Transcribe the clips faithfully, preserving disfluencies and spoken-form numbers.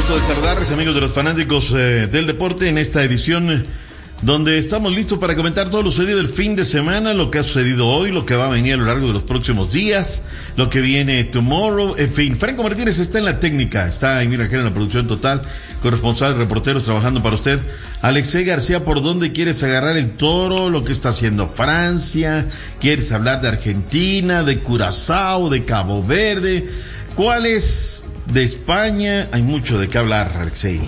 gusto de saludarles, amigos de los fanáticos eh, del deporte, en esta edición eh, donde estamos listos para comentar todo lo sucedido del fin de semana, lo que ha sucedido hoy, lo que va a venir a lo largo de los próximos días, lo que viene tomorrow, en fin. Franco Martínez está en la técnica, está Emir Rangel en la producción total, corresponsal, reporteros trabajando para usted. Alexei García, ¿por dónde quieres agarrar el toro? Lo que está haciendo Francia, ¿quieres hablar de Argentina, de Curazao, de Cabo Verde? ¿Cuál es de España? Hay mucho de qué hablar, Alexei.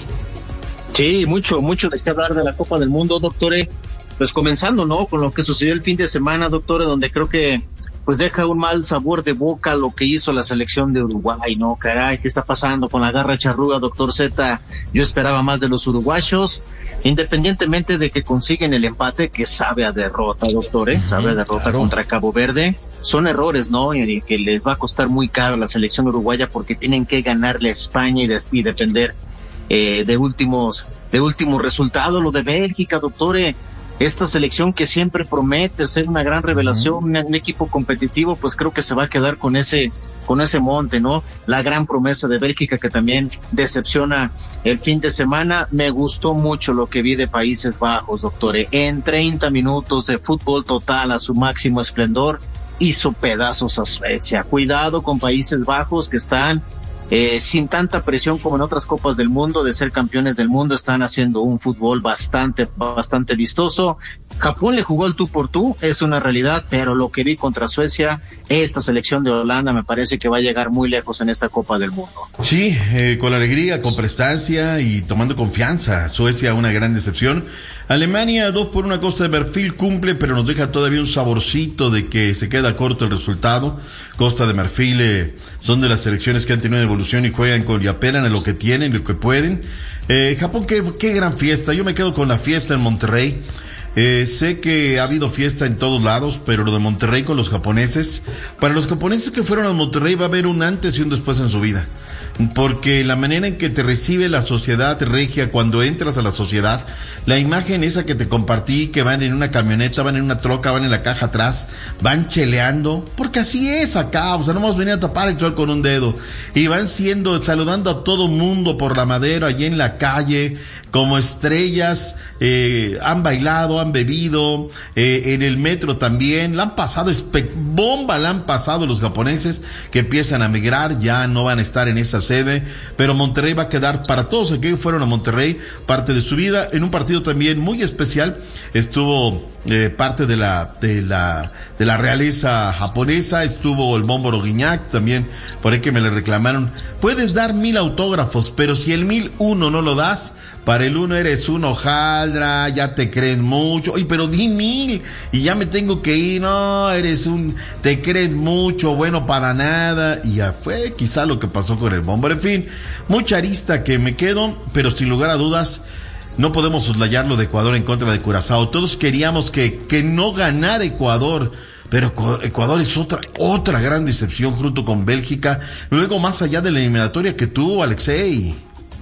Sí, mucho, mucho de qué hablar de la Copa del Mundo, doctore. Pues comenzando, ¿no? Con lo que sucedió el fin de semana, doctore, donde creo que pues deja un mal sabor de boca lo que hizo la selección de Uruguay, ¿no? Caray, ¿qué está pasando con la garra charruga, doctor Z? Yo esperaba más de los uruguayos, independientemente de que consiguen el empate, que sabe a derrota, doctor, ¿eh? Sabe a derrota claro. Contra Cabo Verde. Son errores, ¿no? Y que les va a costar muy caro a la selección uruguaya porque tienen que ganarle a España y, de, y depender eh, de últimos, de últimos resultados. Lo de Bélgica, doctore, esta selección que siempre promete ser una gran revelación, uh-huh. un, un equipo competitivo, pues creo que se va a quedar con ese, con ese monte, ¿no? La gran promesa de Bélgica que también decepciona el fin de semana. Me gustó mucho lo que vi de Países Bajos, doctore. En treinta minutos de fútbol total a su máximo esplendor, hizo pedazos a Suecia. Cuidado con Países Bajos, que están Eh, sin tanta presión como en otras copas del mundo de ser campeones del mundo, están haciendo un fútbol bastante, bastante vistoso. Japón le jugó el tú por tú, es una realidad, pero lo que vi contra Suecia, esta selección de Holanda me parece que va a llegar muy lejos en esta Copa del Mundo. Sí, eh, con alegría, con prestancia y tomando confianza. Suecia una gran decepción. Alemania, dos por una. Costa de Marfil cumple, pero nos deja todavía un saborcito de que se queda corto el resultado. Costa de Marfil eh, son de las selecciones que han tenido evolución y juegan con y apelan a lo que tienen, lo que pueden. Eh, Japón, qué, qué gran fiesta. Yo me quedo con la fiesta en Monterrey. Eh, sé que ha habido fiesta en todos lados, pero lo de Monterrey con los japoneses, para los japoneses que fueron a Monterrey va a haber un antes y un después en su vida. Porque la manera en que te recibe la sociedad regia cuando entras a la sociedad, la imagen esa que te compartí, que van en una camioneta, van en una troca, van en la caja atrás, van cheleando, porque así es acá, o sea, no hemos venido a tapar el sol con un dedo, y van siendo, saludando a todo mundo por la madera, allí en la calle, como estrellas, eh, han bailado, han bebido, eh, en el metro también, la han pasado, espe- bomba la han pasado los japoneses, que empiezan a migrar, ya no van a estar en esa sede, pero Monterrey va a quedar, para todos aquellos que fueron a Monterrey, parte de su vida. En un partido también muy especial estuvo eh, parte de la de la de la realeza japonesa, estuvo el Mómboro Guiñac también, por ahí que me le reclamaron, puedes dar mil autógrafos, pero si el mil uno no lo das, para el uno eres un hojaldra, ya te creen mucho, oye, pero di mil, y ya me tengo que ir, no, eres un, te crees mucho, bueno para nada, y ya fue quizá lo que pasó con el Bomber. En fin, mucha arista que me quedo, pero sin lugar a dudas, no podemos soslayar lo de Ecuador en contra de Curazao. Todos queríamos que, que no ganara Ecuador, pero Ecuador es otra, otra gran decepción junto con Bélgica, luego más allá de la eliminatoria que tuvo, Alexei.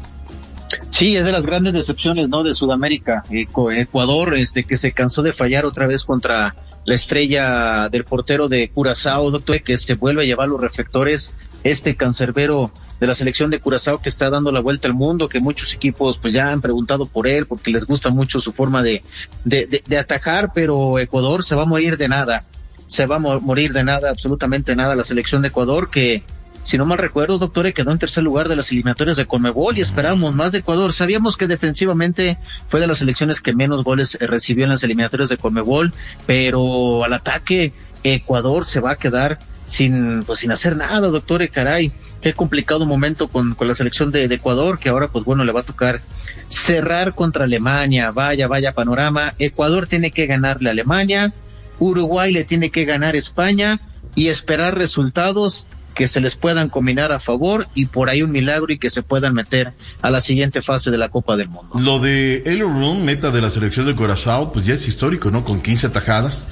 Sí, es de las grandes decepciones, ¿no? De Sudamérica. Ecuador, este, que se cansó de fallar otra vez contra la estrella del portero de Curazao, doctor, que se vuelve a llevar los reflectores, este cancerbero de la selección de Curazao que está dando la vuelta al mundo, que muchos equipos pues ya han preguntado por él porque les gusta mucho su forma de, de, de, de atacar, pero Ecuador se va a morir de nada, se va a morir de nada, absolutamente nada, la selección de Ecuador que, si no mal recuerdo, doctor, quedó en tercer lugar de las eliminatorias de Conmebol y esperábamos más de Ecuador. Sabíamos que defensivamente fue de las selecciones que menos goles recibió en las eliminatorias de Conmebol, pero al ataque Ecuador se va a quedar sin, pues, sin hacer nada, doctor, caray. Qué complicado momento con, con la selección de, de Ecuador, que ahora, pues bueno, le va a tocar cerrar contra Alemania. Vaya, vaya panorama. Ecuador tiene que ganarle a Alemania, Uruguay le tiene que ganar a España y esperar resultados que se les puedan combinar a favor y por ahí un milagro y que se puedan meter a la siguiente fase de la Copa del Mundo. Lo de Elorun, meta de la selección de Curazao, pues ya es histórico, ¿no? Con quince atajadas.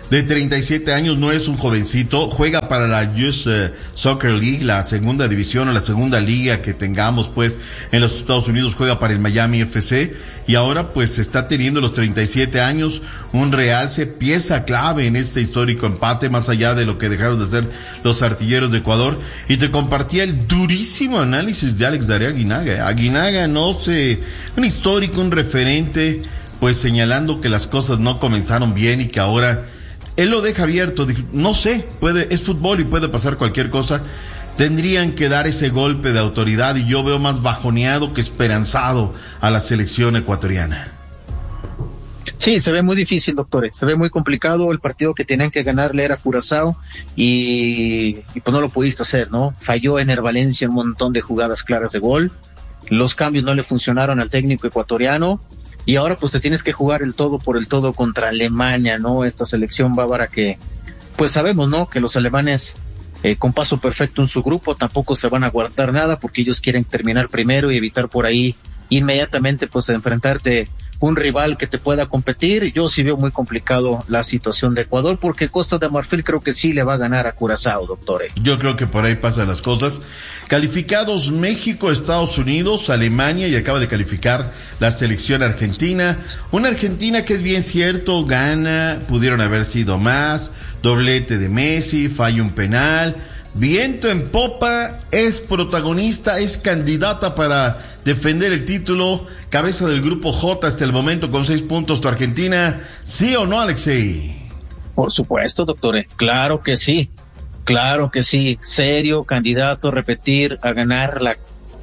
de treinta y siete años, no es un jovencito, juega para la Youth uh, Soccer League, la segunda división o la segunda liga que tengamos pues en los Estados Unidos, juega para el Miami F C y ahora pues está teniendo los treinta y siete años, un realce, pieza clave en este histórico empate, más allá de lo que dejaron de hacer los artilleros de Ecuador. Y te compartía el durísimo análisis de Alex Darío Aguinaga. Aguinaga no sé, un histórico, un referente, pues señalando que las cosas no comenzaron bien y que ahora él lo deja abierto. No sé, puede, es fútbol y puede pasar cualquier cosa. Tendrían que dar ese golpe de autoridad y yo veo más bajoneado que esperanzado a la selección ecuatoriana. Sí, se ve muy difícil, doctor. Se ve muy complicado. El partido que tenían que ganarle era Curazao y, y pues no lo pudiste hacer, ¿no? Falló Ener Valencia un montón de jugadas claras de gol. Los cambios no le funcionaron al técnico ecuatoriano. Y ahora pues te tienes que jugar el todo por el todo contra Alemania, ¿no? Esta selección bávara que, pues sabemos, ¿no? Que los alemanes, eh, con paso perfecto en su grupo, tampoco se van a guardar nada porque ellos quieren terminar primero y evitar por ahí inmediatamente pues enfrentarte un rival que te pueda competir. Yo sí veo muy complicado la situación de Ecuador porque Costa de Marfil creo que sí le va a ganar a Curazao, doctor. Yo creo que por ahí pasan las cosas. Calificados México, Estados Unidos, Alemania y acaba de calificar la selección argentina. Una Argentina que es bien cierto, gana, pudieron haber sido más, doblete de Messi, falla un penal. Viento en popa, es protagonista, es candidata para defender el título, cabeza del grupo J hasta el momento con seis puntos. ¿Tu Argentina, sí o no, Alexei? Por supuesto, doctor, claro que sí, claro que sí, serio candidato a repetir, a ganar la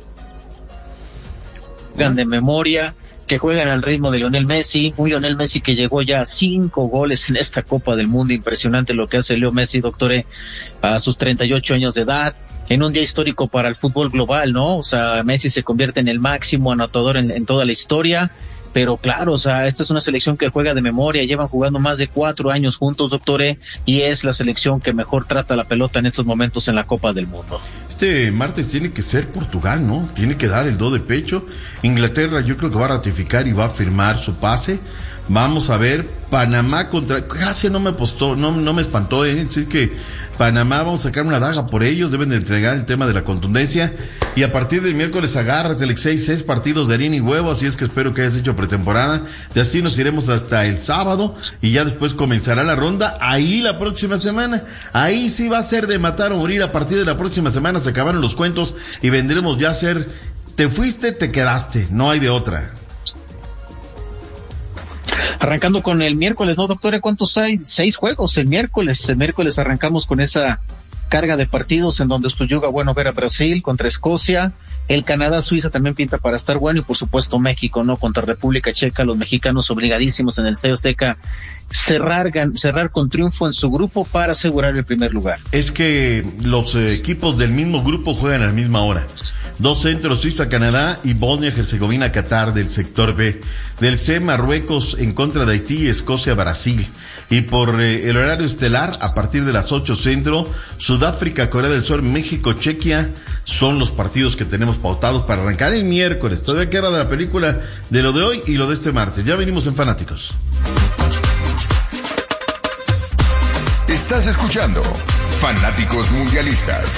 de memoria, que juegan al ritmo de Lionel Messi, un Lionel Messi que llegó ya a cinco goles en esta Copa del Mundo. Impresionante lo que hace Leo Messi, doctor, a sus treinta y ocho años de edad, en un día histórico para el fútbol global, ¿no? O sea, Messi se convierte en el máximo anotador en, en toda la historia, pero claro, o sea, esta es una selección que juega de memoria, llevan jugando más de cuatro años juntos, doctor, y es la selección que mejor trata la pelota en estos momentos en la Copa del Mundo. Este martes tiene que ser Portugal, ¿no? Tiene que dar el do de pecho. Inglaterra yo creo que va a ratificar y va a firmar su pase. Vamos a ver, Panamá contra, casi no me apostó, no, no me espantó, eh, así que Panamá, vamos a sacar una daga por ellos, deben de entregar el tema de la contundencia, y a partir del miércoles agárrate, Alexei, seis partidos de harina y huevo, así es que espero que hayas hecho pretemporada, de así nos iremos hasta el sábado, y ya después comenzará la ronda, ahí la próxima semana, ahí sí va a ser de matar o morir, a partir de la próxima semana se acabaron los cuentos, y vendremos ya a ser, te fuiste, te quedaste, no hay de otra. Arrancando con el miércoles, ¿no, doctor? ¿Cuántos hay? Seis juegos el miércoles. El miércoles arrancamos con esa carga de partidos en donde esto llega bueno ver a Brasil contra Escocia. El Canadá-Suiza también pinta para estar bueno y por supuesto México, ¿no? Contra República Checa, los mexicanos obligadísimos en el Estadio Azteca cerrar, cerrar con triunfo en su grupo para asegurar el primer lugar. Es que los eh, equipos del mismo grupo juegan a la misma hora. Dos centros, Suiza, Canadá y Bosnia-Herzegovina, Qatar del sector B. Del C, Marruecos en contra de Haití y Escocia, Brasil. Y por eh, el horario estelar, a partir de las ocho centro, Sudáfrica, Corea del Sur, México, Chequia, son los partidos que tenemos pautados para arrancar el miércoles. Todavía queda de la película de lo de hoy y lo de este martes. Ya venimos en Fanáticos. Estás escuchando Fanáticos Mundialistas.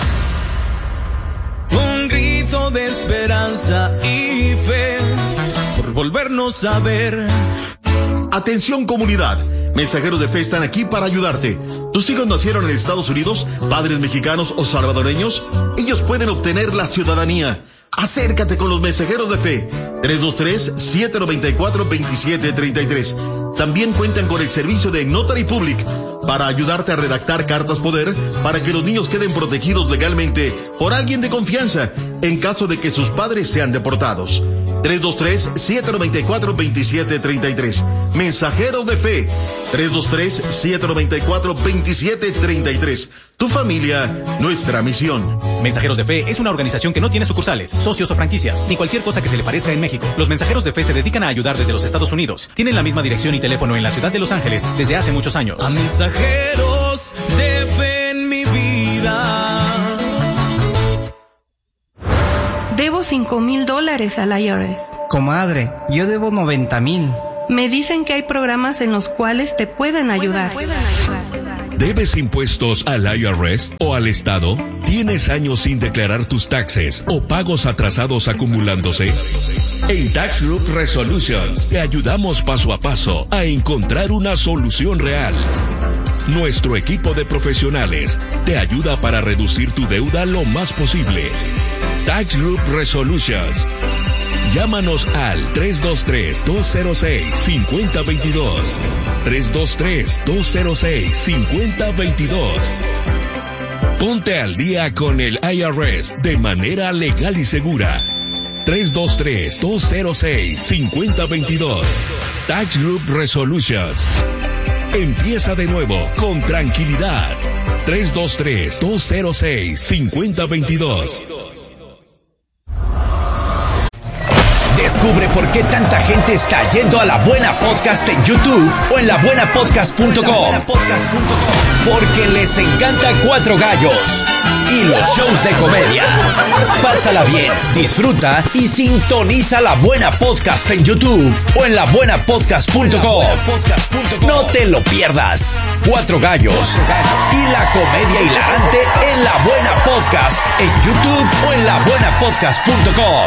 Un grito de esperanza y fe por volvernos a ver. Atención comunidad, mensajeros de fe están aquí para ayudarte. ¿Tus hijos nacieron en Estados Unidos, padres mexicanos o salvadoreños? Ellos pueden obtener la ciudadanía. Acércate con los mensajeros de fe. tres dos tres, siete nueve cuatro, dos siete tres tres. También cuentan con el servicio de Notary Public para ayudarte a redactar cartas poder para que los niños queden protegidos legalmente por alguien de confianza en caso de que sus padres sean deportados. tres dos tres, siete nueve cuatro, dos siete tres tres. Mensajeros de fe. tres dos tres, siete nueve cuatro, dos siete tres tres. Tu familia, nuestra misión. Mensajeros de Fe es una organización que no tiene sucursales, socios o franquicias, ni cualquier cosa que se le parezca en México. Los Mensajeros de Fe se dedican a ayudar desde los Estados Unidos. Tienen la misma dirección y teléfono en la ciudad de Los Ángeles desde hace muchos años. A mensajeros de fe en mi vida. Debo cinco mil dólares al I R S. Comadre, yo debo noventa mil. Me dicen que hay programas en los cuales te pueden ayudar. ¿Debes impuestos al I R S o al Estado? ¿Tienes años sin declarar tus taxes o pagos atrasados acumulándose? En Tax Group Resolutions te ayudamos paso a paso a encontrar una solución real. Nuestro equipo de profesionales te ayuda para reducir tu deuda lo más posible. Tax Group Resolutions. Llámanos al tres dos tres, dos cero seis, cinco cero dos dos. tres dos tres, dos cero seis, cinco cero dos dos. Ponte al día con el I R S de manera legal y segura. tres dos tres, dos cero seis, cinco cero dos dos. Tax Group Resolutions. Empieza de nuevo con tranquilidad. tres dos tres, dos cero seis, cinco cero dos dos. Descubre por qué tanta gente está yendo a La Buena Podcast en YouTube o en la buena podcast punto com. Porque les encanta Cuatro Gallos y los shows de comedia. Pásala bien, disfruta y sintoniza La Buena Podcast en YouTube o en la buena podcast punto com. No te lo pierdas. Cuatro Gallos y la comedia hilarante en La Buena Podcast en YouTube o en la buena podcast punto com.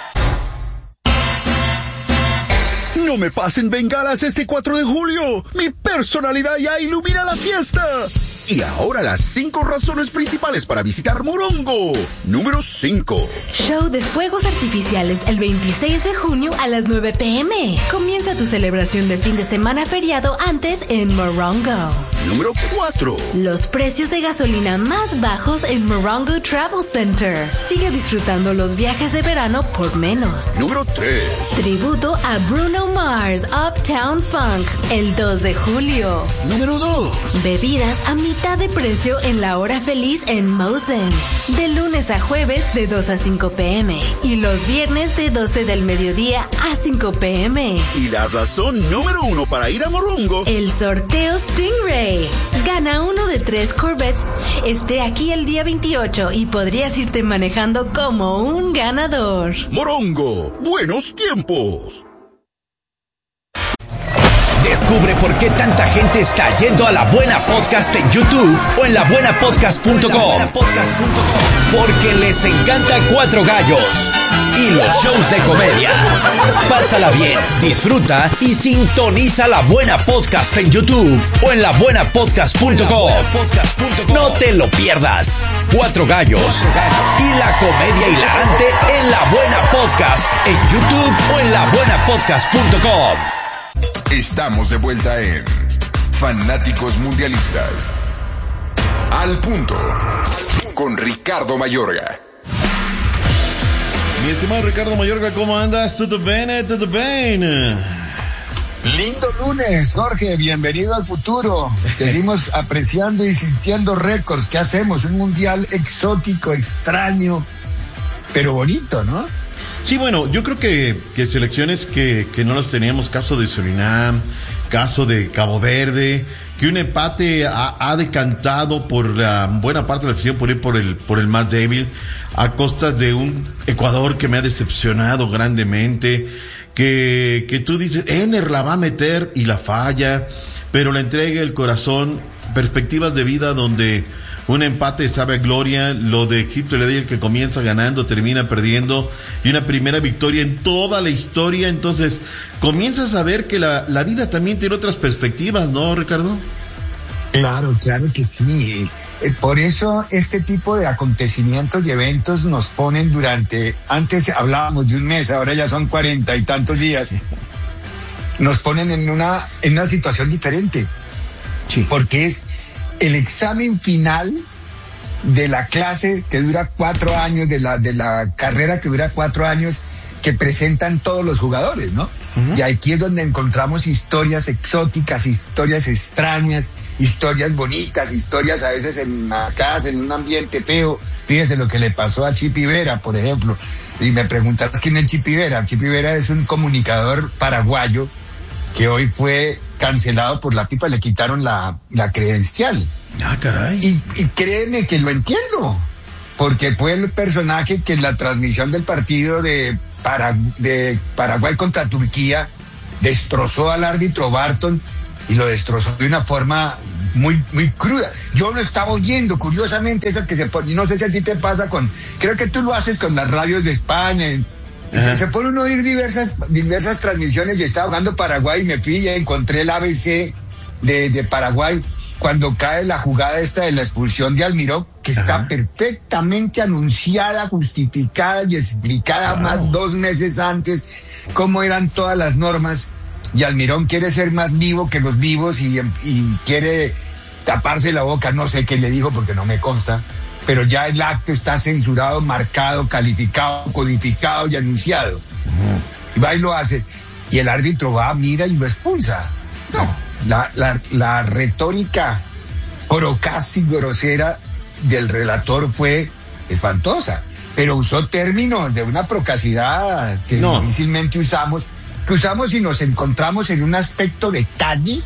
No me pasen bengalas este cuatro de julio. Mi personalidad ya ilumina la fiesta. Y ahora las cinco razones principales para visitar Morongo. Número cinco. Show de fuegos artificiales el veintiséis de junio a las nueve pm. Comienza tu celebración de fin de semana feriado antes en Morongo. Número cuatro. Los precios de gasolina más bajos en Morongo Travel Center. Sigue disfrutando los viajes de verano por menos. Número tres. Tributo a Bruno Mars Uptown Funk el dos de julio. Número dos. Bebidas a mitad de precio en la hora feliz en Mosen. De lunes a jueves de dos a cinco pm. Y los viernes de doce del mediodía a cinco pm. Y la razón número uno para ir a Morongo. El sorteo Stingray. Gana uno de tres Corvettes. Esté aquí el día veintiocho y podrías irte manejando como un ganador. Morongo, buenos tiempos. Descubre por qué tanta gente está yendo a La Buena Podcast en YouTube o en la buena podcast punto com. Porque les encanta Cuatro Gallos y los shows de comedia. Pásala bien, disfruta y sintoniza La Buena Podcast en YouTube o en la buena podcast punto com. No te lo pierdas. Cuatro Gallos y la comedia hilarante en La Buena Podcast en YouTube o en la buena podcast punto com. Estamos de vuelta en Fanáticos Mundialistas. Al punto. Con Ricardo Mayorga. Mi estimado Ricardo Mayorga, ¿cómo andas? ¿Todo bien? ¿Todo bien? Lindo lunes, Jorge, bienvenido al futuro. Seguimos apreciando y sintiendo récords. ¿Qué hacemos? Un mundial exótico, extraño, pero bonito, ¿no? Sí, bueno, yo creo que, que selecciones que, que no los teníamos, caso de Surinam, caso de Cabo Verde, que un empate ha, ha decantado por la buena parte de la afición por ir por el, por el más débil, a costas de un Ecuador que me ha decepcionado grandemente, que, que tú dices, Ener la va a meter y la falla, pero la entrega, el corazón, perspectivas de vida donde un empate sabe a gloria, lo de Egipto el día que comienza ganando, termina perdiendo, y una primera victoria en toda la historia. Entonces comienzas a ver que la, la vida también tiene otras perspectivas, ¿no, Ricardo? Claro, claro que sí. Eh, por eso este tipo de acontecimientos y eventos nos ponen durante, antes hablábamos de un mes, ahora ya son cuarenta y tantos días, nos ponen en una, en una situación diferente. Sí. Porque es el examen final de la clase que dura cuatro años, de la, de la carrera que dura cuatro años, que presentan todos los jugadores, ¿no? Uh-huh. Y aquí es donde encontramos historias exóticas, historias extrañas, historias bonitas, historias a veces enmarcadas en un ambiente feo. Fíjese lo que le pasó a Chipi Vera, por ejemplo. Y me preguntarás quién es Chipi Vera. Chipi Vera es un comunicador paraguayo que hoy fue cancelado por la FIFA, le quitaron la, la credencial. Ah, caray. Y, y créeme que lo entiendo, porque fue el personaje que en la transmisión del partido de, Para, de Paraguay contra Turquía destrozó al árbitro Barton y lo destrozó de una forma muy, muy cruda. Yo lo estaba oyendo, curiosamente, eso que se pone, no sé si a ti te pasa con, creo que tú lo haces con las radios de España, en, se, se pone uno a oír diversas, diversas transmisiones y estaba jugando Paraguay y me fui y encontré el A B C de, de Paraguay cuando cae la jugada esta de la expulsión de Almirón, que está Ajá. perfectamente anunciada, justificada y explicada wow. más dos meses antes cómo eran todas las normas. Y Almirón quiere ser más vivo que los vivos y, y quiere taparse la boca, no sé qué le dijo porque no me consta, pero ya el acto está censurado, marcado, calificado, codificado y anunciado. Uh-huh. Y va y lo hace. Y el árbitro va, mira y lo expulsa. No, la, la, la retórica oro casi grosera del relator fue espantosa, pero usó términos de una procacidad que no. difícilmente usamos. que usamos y nos encontramos en un aspecto de calle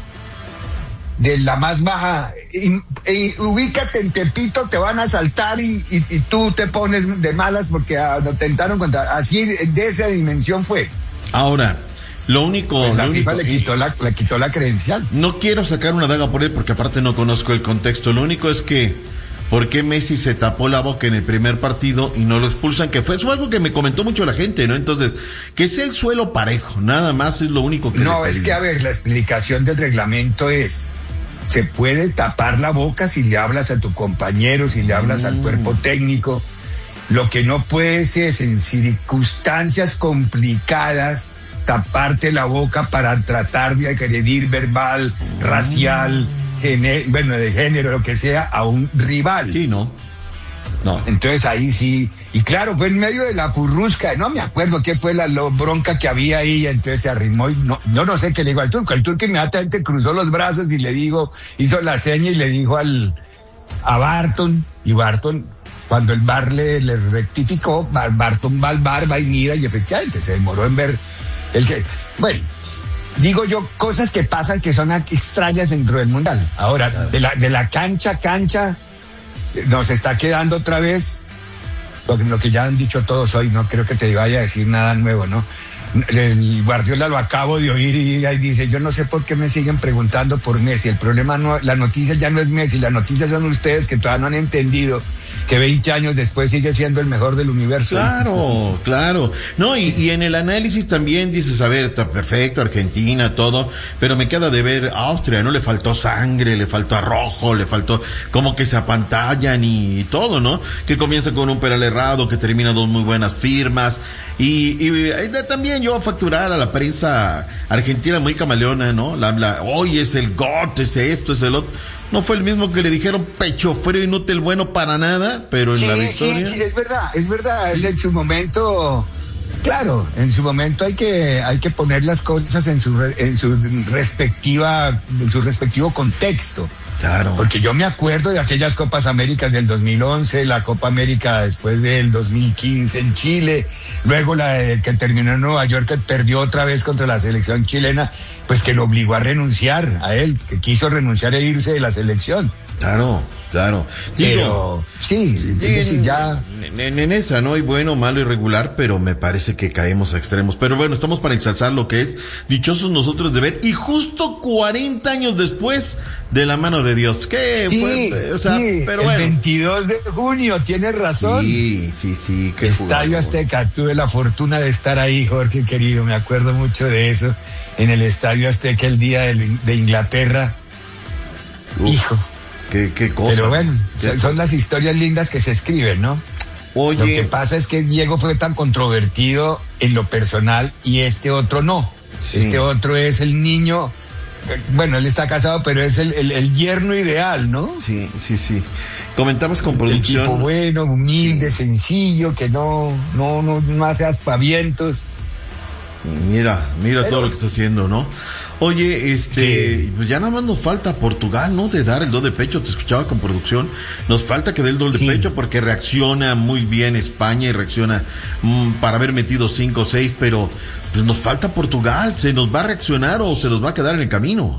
de la más baja. Y, y, ubícate en Tepito, te van a asaltar y, y, y tú te pones de malas porque ah, lo tentaron contra. Así de esa dimensión fue. Ahora, lo único. Pues la lo FIFA único, le quitó la, le quitó la credencial. No quiero sacar una daga por él porque aparte no conozco el contexto. Lo único es que ¿por qué Messi se tapó la boca en el primer partido y no lo expulsan? Que fue eso algo que me comentó mucho la gente, ¿no? Entonces, que es el suelo parejo, nada más es lo único que... No, es que a ver, la explicación del reglamento es, se puede tapar la boca si le hablas a tu compañero, si le hablas mm. al cuerpo técnico. Lo que no puedes es, en circunstancias complicadas, taparte la boca para tratar de agredir verbal, mm. racial... Gené- bueno, de género, lo que sea, a un rival. Sí, ¿no? No. Entonces ahí sí, y claro, fue en medio de la furrusca, no me acuerdo qué fue la lo, bronca que había ahí, entonces se arrimó y no, yo no sé qué le digo al turco, el turco inmediatamente cruzó los brazos y le dijo, hizo la seña y le dijo al, a Barton, y Barton, cuando el bar le, le rectificó, Barton va al bar, va y mira, y efectivamente se demoró en ver el que, bueno, digo yo, cosas que pasan que son extrañas dentro del mundial. Ahora, claro. de la de la cancha a cancha, nos está quedando otra vez lo, lo que ya han dicho todos hoy, no creo que te vaya a decir nada nuevo, ¿no? El Guardiola lo acabo de oír y ahí dice, yo no sé por qué me siguen preguntando por Messi, el problema no, la noticia ya no es Messi, la noticia son ustedes que todavía no han entendido que veinte años después sigue siendo el mejor del universo. Claro, claro. No, y, y en el análisis también dices, a ver, está perfecto, Argentina, todo, pero me queda de ver Austria, ¿no? Le faltó sangre, le faltó arrojo, le faltó como que se apantallan y todo, ¿no? Que comienza con un penal errado, que termina dos muy buenas firmas, y, y, y también yo a facturar a la prensa argentina muy camaleona, ¿no? La, la, hoy es el G O T, es esto, es el otro. No fue el mismo que le dijeron pecho frío, inútil, bueno para nada, pero en sí, la victoria... Sí, sí, es verdad, es verdad, es en su momento, claro, en su momento hay que hay que poner las cosas en su en su respectiva, en su respectivo contexto. Claro. Porque yo me acuerdo de aquellas Copas Américas del dos mil once, la Copa América después del dos mil quince en Chile, luego la de, que terminó en Nueva York, que perdió otra vez contra la selección chilena, pues que lo obligó a renunciar a él, que quiso renunciar e irse de la selección. Claro, claro. Pero, Digo, sí, sí, en, ya... En, en esa, ¿no? Hay bueno, malo, irregular, pero me parece que caemos a extremos. Pero bueno, estamos para ensalzar lo que es dichosos nosotros de ver, y justo cuarenta años después, de la mano de Dios. Qué sí, fuerte, o sea, sí, pero el bueno. veintidós de junio, tienes razón. Sí, sí, sí. Qué Estadio Azteca, tuve la fortuna de estar ahí, Jorge querido, me acuerdo mucho de eso, en el Estadio Azteca el día de, de Inglaterra. Uf. Hijo. Qué, qué cosa. Pero bueno, qué son las historias lindas que se escriben, ¿no? Oye. Lo que pasa es que Diego fue tan controvertido en lo personal y este otro no. Sí. Este otro es el niño, bueno, él está casado, pero es el, el, el yerno ideal, ¿no? Sí, sí, sí. Comentabas con producción. El tipo bueno, humilde, sí. sencillo, que no, no, no, no hace aspavientos. Mira, mira Pero, todo lo que está haciendo, ¿no? Oye, este, sí. pues ya nada más nos falta Portugal, ¿no? De dar el do de pecho, te escuchaba con producción. Nos falta que dé el do de sí. pecho porque reacciona muy bien España y reacciona mmm, para haber metido cinco o seis, pero pues nos falta Portugal. ¿Se nos va a reaccionar o se nos va a quedar en el camino?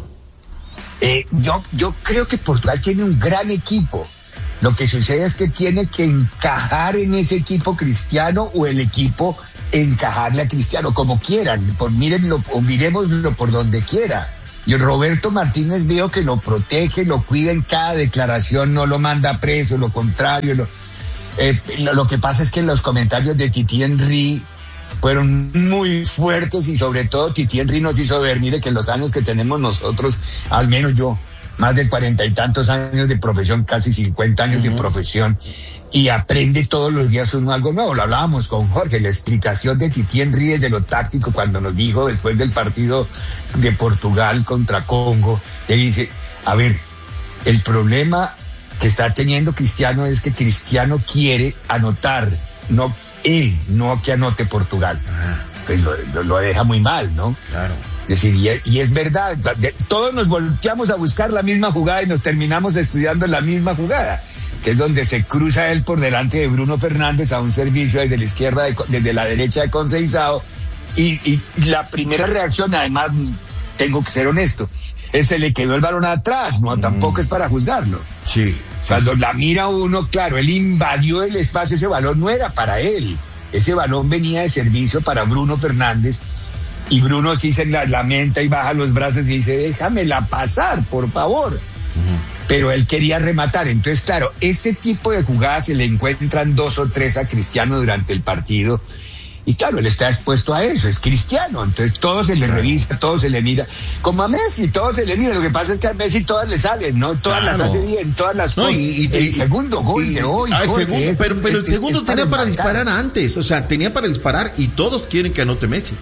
Eh, yo, yo creo que Portugal tiene un gran equipo. Lo que sucede es que tiene que encajar en ese equipo Cristiano o el equipo encajarle a Cristiano, como quieran, por, mírenlo, o miremoslo por donde quiera. Y Roberto Martínez veo que lo protege, lo cuida en cada declaración, no lo manda preso, lo contrario. Lo, eh, lo, lo que pasa es que los comentarios de Titi Henry fueron muy fuertes y sobre todo Titi Henry nos hizo ver, mire que los años que tenemos nosotros, al menos yo, más de cuarenta y tantos años de profesión, casi cincuenta años uh-huh. de profesión, y aprende todos los días uno algo nuevo. Lo hablábamos con Jorge, la explicación de Titi Henry desde lo táctico cuando nos dijo después del partido de Portugal contra Congo, que dice, a ver, el problema que está teniendo Cristiano es que Cristiano quiere anotar, no él, no que anote Portugal. Ah. Pues lo, lo, lo deja muy mal, ¿no? Claro. Es decir, y, y es verdad, de, todos nos volteamos a buscar la misma jugada y nos terminamos estudiando la misma jugada, que es donde se cruza él por delante de Bruno Fernández a un servicio desde la izquierda, de, desde la derecha de Conceição, y, y la primera reacción, además, tengo que ser honesto, es se le quedó el balón atrás, no, mm. tampoco es para juzgarlo. Sí. sí Cuando sí. la mira uno, claro, él invadió el espacio, ese balón no era para él, ese balón venía de servicio para Bruno Fernández, y Bruno sí se lamenta y baja los brazos y dice, déjamela pasar, por favor. Uh-huh. Pero él quería rematar. Entonces, claro, ese tipo de jugadas se le encuentran dos o tres a Cristiano durante el partido. Y claro, él está expuesto a eso, es Cristiano. Entonces, todo se le revisa, todo se le mira. Como a Messi, todo se le mira. Lo que pasa es que a Messi todas le salen, ¿no? Todas claro. las hace bien, todas las... No, y, y, el y, segundo gol y, de hoy. Ah, el Jorge, segundo, es, pero, pero el es, segundo es tenía para, para disparar antes. O sea, tenía para disparar y todos quieren que anote Messi.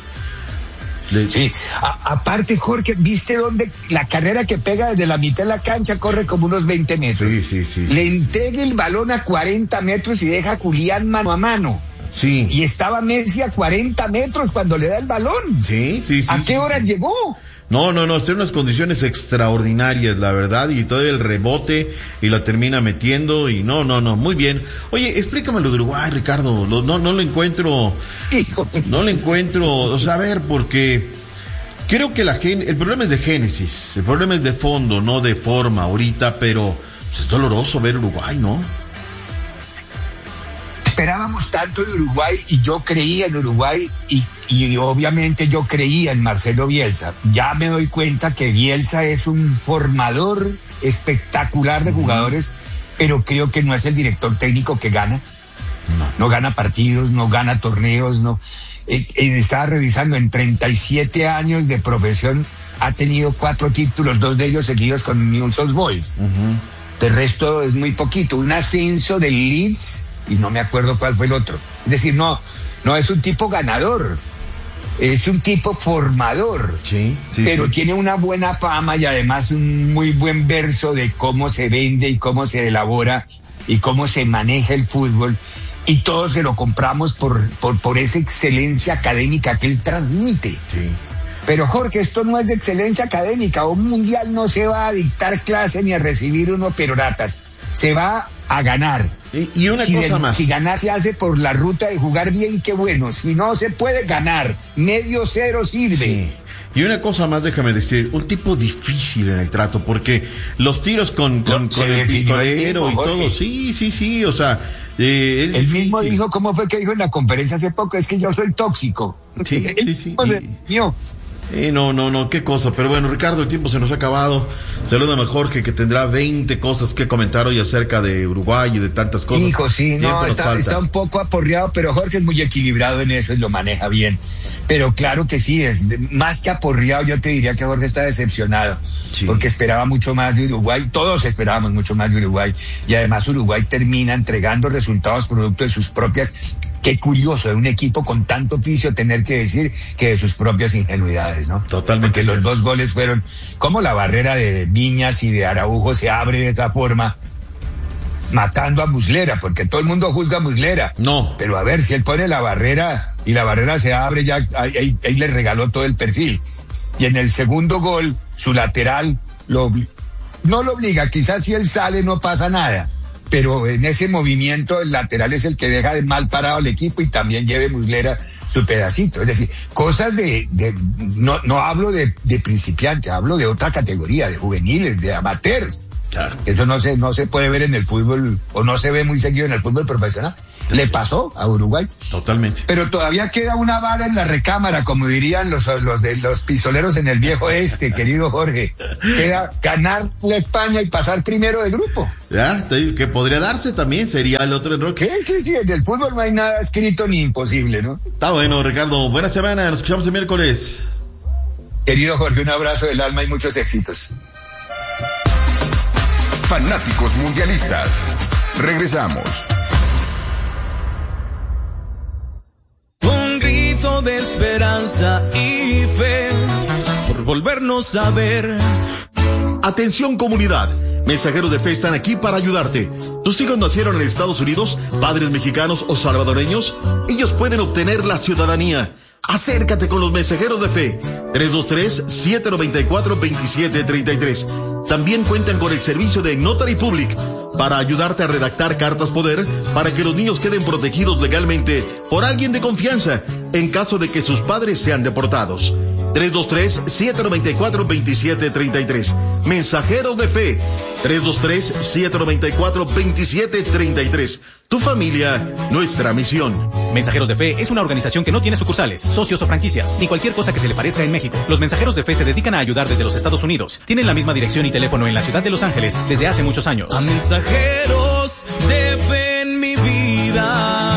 Sí, a, aparte Jorge, ¿viste dónde la carrera que pega desde la mitad de la cancha corre como unos veinte metros? Sí, sí, sí. Le entrega el balón a cuarenta metros y deja a Julián mano a mano. Sí. Y estaba Messi a cuarenta metros cuando le da el balón. Sí, sí, sí. ¿A qué sí, hora sí. llegó? No, no, no, está en unas condiciones extraordinarias, la verdad, y todavía el rebote y la termina metiendo y no, no, no, muy bien. Oye, explícame lo de Uruguay, Ricardo, lo, no, no lo encuentro, Hijo. no lo encuentro, o sea, a ver, porque creo que la gen, el problema es de génesis, el problema es de fondo, no de forma ahorita, pero pues, es doloroso ver Uruguay, ¿no? Esperábamos tanto de Uruguay y yo creía en Uruguay y, y obviamente yo creía en Marcelo Bielsa. Ya me doy cuenta que Bielsa es un formador espectacular de jugadores, pero creo que no es el director técnico que gana. No, no gana partidos, no gana torneos, no. Eh, eh, estaba revisando, en treinta y siete años de profesión ha tenido cuatro títulos, dos de ellos seguidos con Newell's Old Boys. Uh-huh. De resto es muy poquito. Un ascenso del Leeds y no me acuerdo cuál fue el otro. Es decir, no, no es un tipo ganador, es un tipo formador, sí, sí, pero sí. tiene una buena fama y además un muy buen verso de cómo se vende y cómo se elabora y cómo se maneja el fútbol, y todos se lo compramos por, por, por esa excelencia académica que él transmite. Sí. Pero Jorge, esto no es de excelencia académica, un mundial no se va a dictar clase ni a recibir unos peroratas, se va a ganar. Y, y una si cosa de, más. Si ganar se hace por la ruta de jugar bien, qué bueno. Si no se puede ganar, medio cero sirve. Sí. Y una cosa más, déjame decir, un tipo difícil en el trato, porque los tiros con, con, con el pistolero y todo, sí, sí, sí, o sea, eh, es el difícil. mismo dijo, ¿cómo fue que dijo en la conferencia hace poco? Es que yo soy tóxico. Sí, sí, sí. Y, Eh, no, no, no, qué cosa. Pero bueno, Ricardo, el tiempo se nos ha acabado. Salúdame a Jorge, que tendrá veinte cosas que comentar hoy acerca de Uruguay y de tantas cosas. Hijo, sí, no, está, está un poco aporreado, pero Jorge es muy equilibrado en eso y lo maneja bien. Pero claro que sí, es de, más que aporreado, yo te diría que Jorge está decepcionado. Sí. Porque esperaba mucho más de Uruguay, todos esperábamos mucho más de Uruguay. Y además Uruguay termina entregando resultados producto de sus propias... Qué curioso, de un equipo con tanto oficio tener que decir que de sus propias ingenuidades, ¿no? Totalmente. Porque los dos goles fueron, como la barrera de Viñas y de Araujo se abre de esta forma, matando a Muslera, porque todo el mundo juzga a Muslera. No. Pero a ver, si él pone la barrera y la barrera se abre, ya ahí, ahí, ahí le regaló todo el perfil. Y en el segundo gol, su lateral lo, no lo obliga, quizás si él sale no pasa nada. Pero en ese movimiento el lateral es el que deja de mal parado al equipo y también lleve Muslera su pedacito. Es decir, cosas de, de no, no hablo de, de principiante, hablo de otra categoría, de juveniles, de amateurs. Claro. Eso no se, no se puede ver en el fútbol, o no se ve muy seguido en el fútbol profesional. Le pasó a Uruguay. Totalmente. Pero todavía queda una bala en la recámara, como dirían los, los de los pistoleros en el viejo este, querido Jorge. Queda ganar la España y pasar primero de grupo. Ya, te digo que podría darse también, sería el otro error. Sí, sí, sí, en el fútbol no hay nada escrito ni imposible, ¿no? Está bueno, Ricardo. Buena semana, nos escuchamos el miércoles. Querido Jorge, un abrazo del alma y muchos éxitos. Fanáticos mundialistas. Regresamos. Un grito de esperanza y fe por volvernos a ver. Atención, comunidad. Mensajeros de Fe están aquí para ayudarte. ¿Tus hijos nacieron en Estados Unidos, padres mexicanos o salvadoreños? Ellos pueden obtener la ciudadanía. Acércate con los Mensajeros de Fe. tres dos tres, siete nueve cuatro, dos siete tres tres. También cuentan con el servicio de Notary Public para ayudarte a redactar cartas poder para que los niños queden protegidos legalmente por alguien de confianza en caso de que sus padres sean deportados. tres dos tres, siete nueve cuatro, dos siete tres tres. Mensajeros de Fe. tres dos tres, siete nueve cuatro, dos siete tres tres. Tu familia, nuestra misión. Mensajeros de Fe es una organización que no tiene sucursales, socios o franquicias, ni cualquier cosa que se le parezca en México. Los Mensajeros de Fe se dedican a ayudar desde los Estados Unidos. Tienen la misma dirección y teléfono en la ciudad de Los Ángeles desde hace muchos años. A mensajeros de fe en mi vida.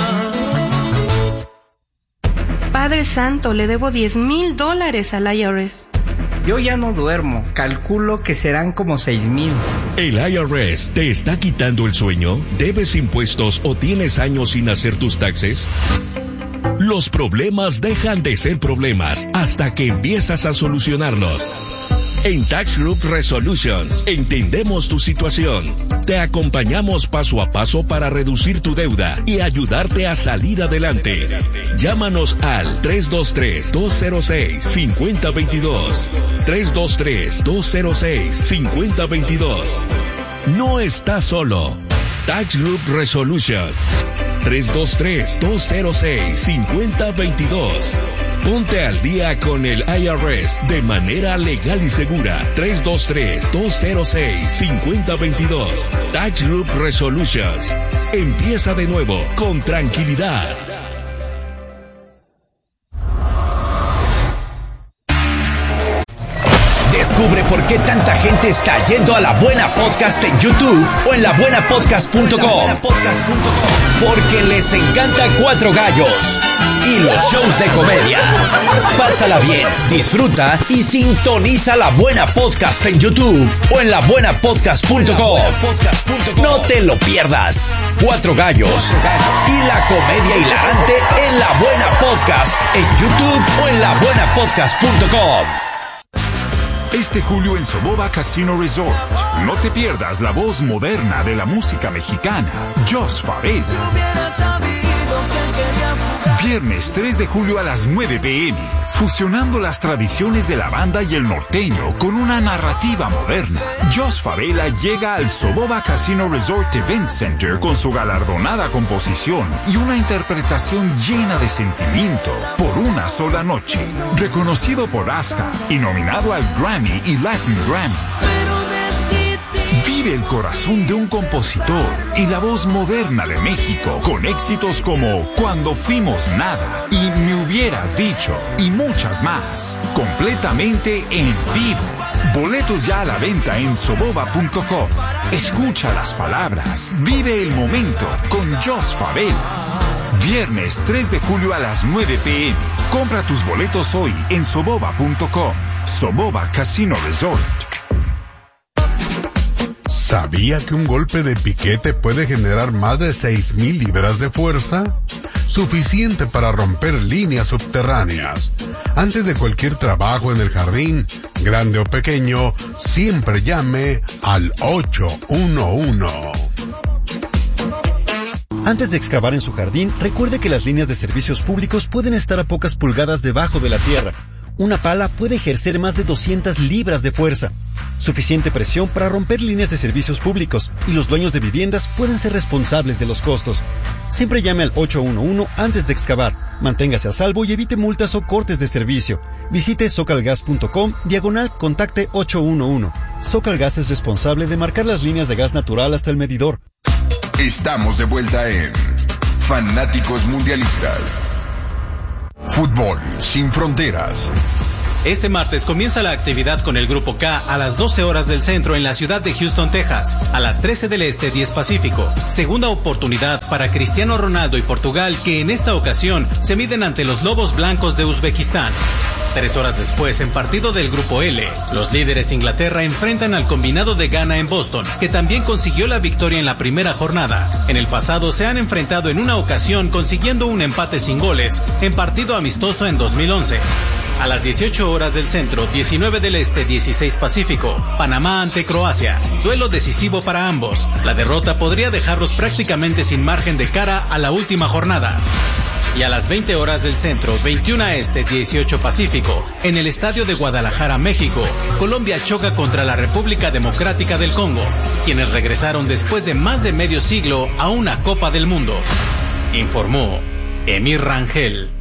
Padre Santo, le debo diez mil dólares al I R S. Yo ya no duermo, calculo que serán como seis mil. ¿El I R S te está quitando el sueño? ¿Debes impuestos o tienes años sin hacer tus taxes? Los problemas dejan de ser problemas hasta que empiezas a solucionarlos. En Tax Group Resolutions entendemos tu situación. Te acompañamos paso a paso para reducir tu deuda y ayudarte a salir adelante. Llámanos al tres dos tres, dos cero seis, cinco cero dos dos. tres dos tres, dos cero seis, cinco cero dos dos. No estás solo. Tax Group Resolution. tres dos tres, dos cero seis, cinco cero dos dos. Ponte al día con el I R S de manera legal y segura. tres dos tres, dos cero seis, cinco cero dos dos. Tax Group Resolutions. Empieza de nuevo con tranquilidad. Descubre por qué tanta gente está yendo a La Buena Podcast en YouTube o en la buena podcast punto com. Porque les encanta Cuatro Gallos y los shows de comedia. Pásala bien, disfruta y sintoniza La Buena Podcast en YouTube o en la buena podcast punto com. No te lo pierdas. Cuatro Gallos y la comedia hilarante en La Buena Podcast en YouTube o en la buena podcast punto com. Este julio en Soboba Casino Resort, no te pierdas la voz moderna de la música mexicana, Jos Favela. Viernes tres de julio a las nueve pe eme, fusionando las tradiciones de la banda y el norteño con una narrativa moderna. Jos Favela llega al Soboba Casino Resort Event Center con su galardonada composición y una interpretación llena de sentimiento por una sola noche. Reconocido por ASCA y nominado al Grammy y Latin Grammy. Vive el corazón de un compositor y la voz moderna de México con éxitos como Cuando Fuimos Nada y Me Hubieras Dicho y muchas más, completamente en vivo. Boletos ya a la venta en soboba punto com. Escucha las palabras, vive el momento con Jos Favela. Viernes tres de julio a las nueve pe eme. Compra tus boletos hoy en soboba punto com. Soboba Casino Resort. ¿Sabía que un golpe de piquete puede generar más de seis mil libras de fuerza? Suficiente para romper líneas subterráneas. Antes de cualquier trabajo en el jardín, grande o pequeño, siempre llame al ocho uno uno. Antes de excavar en su jardín, recuerde que las líneas de servicios públicos pueden estar a pocas pulgadas debajo de la tierra. Una pala puede ejercer más de doscientas libras de fuerza, suficiente presión para romper líneas de servicios públicos, y los dueños de viviendas pueden ser responsables de los costos. Siempre llame al ocho uno uno antes de excavar. Manténgase a salvo y evite multas o cortes de servicio. Visite socalgas punto com diagonal contacte ocho uno uno. Socalgas es responsable de marcar las líneas de gas natural hasta el medidor. Estamos de vuelta en Fanáticos mundialistas. Fútbol sin fronteras. Este martes comienza la actividad con el Grupo K a las doce horas del centro en la ciudad de Houston, Texas, a las trece del este, diez Pacífico. Segunda oportunidad para Cristiano Ronaldo y Portugal, que en esta ocasión se miden ante los Lobos Blancos de Uzbekistán. Tres horas después, en partido del Grupo L, los líderes Inglaterra enfrentan al combinado de Ghana en Boston, que también consiguió la victoria en la primera jornada. En el pasado se han enfrentado en una ocasión consiguiendo un empate sin goles en partido amistoso en dos mil once. A las dieciocho horas del centro, diecinueve del este, dieciséis Pacífico, Panamá ante Croacia. Duelo decisivo para ambos. La derrota podría dejarlos prácticamente sin margen de cara a la última jornada. Y a las veinte horas del centro, veintiuno este, dieciocho Pacífico, en el estadio de Guadalajara, México, Colombia choca contra la República Democrática del Congo, quienes regresaron después de más de medio siglo a una Copa del Mundo. Informó Emir Rangel.